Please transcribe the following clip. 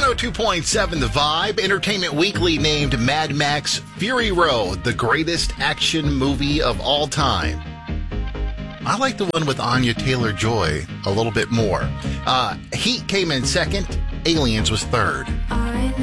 102.7 The Vibe. Entertainment Weekly named Mad Max Fury Road the greatest action movie of all time. I like the one with Anya Taylor-Joy a little bit more. Heat came in second. Aliens was third. I